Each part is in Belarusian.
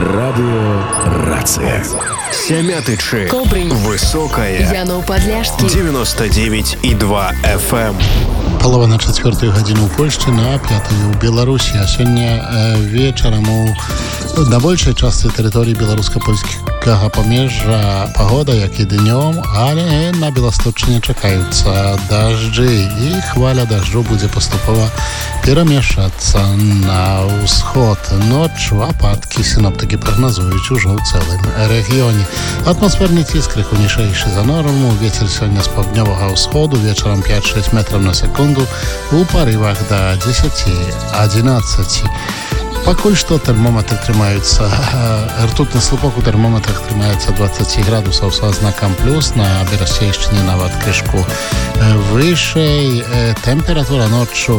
Радио «Рация». Сямятычы. Кобрынь. Высокая. Яноў-Падляшскі. 99,2 FM. Полова на 4 гадзіну ў Польшчы, на 5 ў Беларусі. А сёння вечарам на большай частцы тэрыторыі беларуска-польскага памежжа пагода, як і днём, але на Беласточчыне чакаюцца дажджы, і хваля дажджу будзе паступова перамяшацца на ўсход. Ноччу ападкі сіноптыкі прагназуюць ужо ў цэлым рэгіёне. Атмасферны ціск крыху ніжэйшы за норму. Вецер сёння з паўднёвага ўсходу, вечарам 5-6 метраў на секунду, у парывах да 10-11. Пакуль што тэрмометры трымаюцца, ртутны слупок у тэрмометрах трымаецца 20 градусаў са знакам плюс, на Берасцейшчыне нават крышку вышэй. Тэмпература ноччу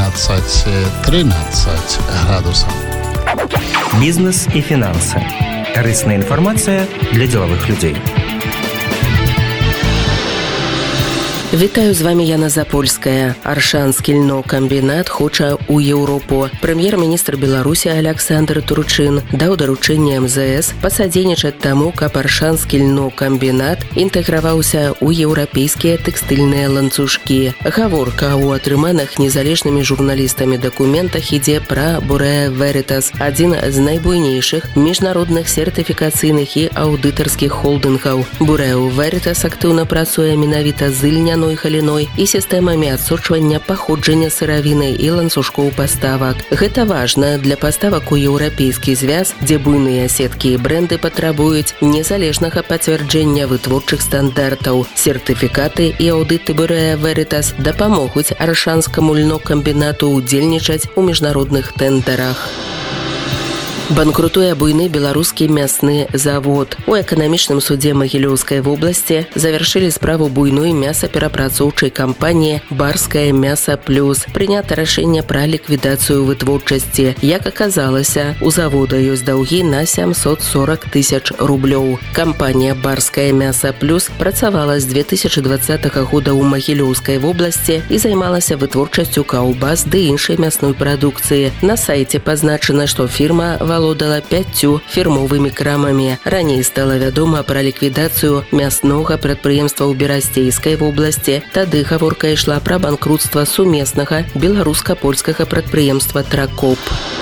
11-13 градусаў. Бизнес и финансы. Корыстная информация для деловых людей. Вітаю, з вами Яна Запольская. Аршанскі льнокамбінат хоча ў Еўропу. Прэм'ер-міністр Беларусі Александр Турчын даў даручэнне МЗС пасадзейнічаць таму, каб аршанскі льнокамбінат інтэграваўся ў еўрапейскія тэкстыльныя ланцужкі. Гаворка ў атрыманых незалежнымі журналістамі дакументах ідзе пра Bureau Veritas, адзін з найбуйнейшых міжнародных сертыфікацыйных і аўдытарскіх холдынгаў. Bureau Veritas актыўна працуе менавіта з ільняной галіной і сістэмамі адсочвання паходжання сыравіны і ланцужкоў паставак. Гэта важна для паставак у еўрапейскі звяз, дзе буйныя сеткі і брэнды патрабуюць незалежнага пацвярджэння вытворчых стандартаў. Сертыфікаты і аўдыты Bureau Veritas дапамогуць аршанскаму льнокамбінату ўдзельнічаць у міжнародных тэндарах. Банкрутуе буйны беларускі мясны завод. У эканамічным судзе Магілёўскай вобласці завяршылі справу буйной мясаперапрацоўчай кампаніі «Барскае мяса плюс». Прынята рашэнне пра ліквідацыю вытворчасці. Як аказалася, у завода ёсць даўгі на 740 тысяч рублёў. Кампанія «Барскае мяса плюс» працавала з 2020 года ў Магілёўскай вобласці і займалася вытворчасцю каўбас ды іншай мясной прадукцыі. На сайце пазначана, што фірма валодала 5 фірмовымі крамамі. Раней стала вядома пра ліквідацыю мяснога прадпрыемства ў Берасцейскай вобласці. Тады гаворка ішла пра банкрутства сумеснага беларуска-польскага прадпрыемства «Тракоп».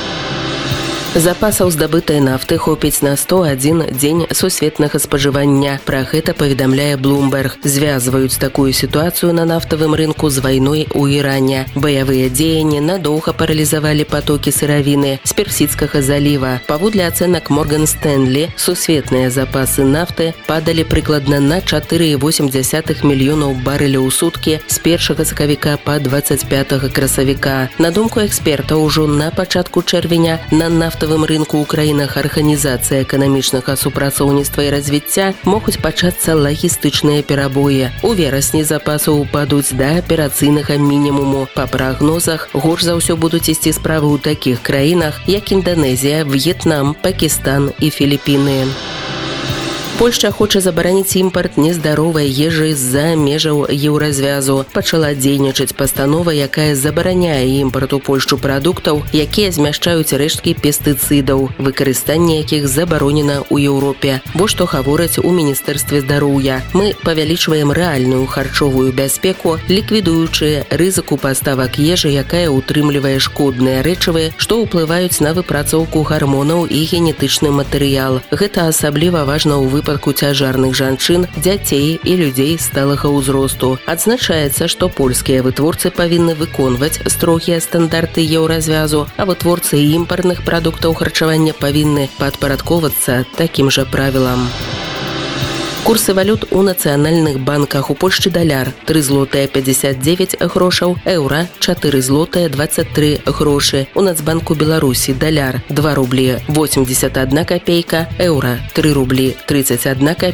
Запасаў здабытай нафты хопіць на 101 дзень сусветнага спажывання. Пра гэта паведамляе Bloomberg. Звязваюць такую сітуацыю на нафтавым рынку з вайной у Іране. Баявыя дзеянні надоўга паралізавалі патокі сыравіны з Персідскага заліва. Паводле ацэнак Morgan Stanley, сусветныя запасы нафты падалі прыкладна на 4,8 мільёнаў барэляў у суткі з 1 сакавіка па 25 красавіка. На думку эксперта, ужо на пачатку чэрвеня на нафтавым рынку ў краінах Арганізацыі эканамічнага супрацоўніцтва і развіцця могуць пачацца лагістычныя перабоі. У верасні запасы ўпадуць да аперацыйнага мінімуму. Па прагнозах, горш за ўсё будуць ісці справы ў такіх краінах, як Інданезія, В'етнам, Пакістан і Філіпіны. Польшча хоча забараніць імпарт нездаровай ежы з-за межаў еўразвязу. Пачала дзейнічаць пастанова, якая забараняе імпарт у Польшчу прадуктаў, якія змяшчаюць рэшткі пестыцыдаў, выкарыстанне якіх забаронена ў Еўропе. Во што гавораць у Міністэрстве здароўя. Мы павялічваем рэальную харчовую бяспеку, ліквідуючы рызыку паставак ежы, якая ўтрымлівае шкодныя рэчывы, што ўплываюць на выпрацоўку гармонаў і генетычны матэрыял. Гэта асабліва важна ў выпадку цяжарных жанчын, дзяцей і людзей сталага ўзросту. Адзначаецца, што польскія вытворцы павінны выконваць строгія стандарты еўразвязу, а вытворцы імпартных прадуктаў харчавання павінны падпарадковацца такім жа правілам. Курсы валют у нацыянальных банках. У Польшчы даляр 3 злотыя 59 грошаў, еўра 4 злотыя 23 грошы. У Нацбанку Беларусі даляр 2 рублі 81 копейка, еўра 3 рублі 31 копейка.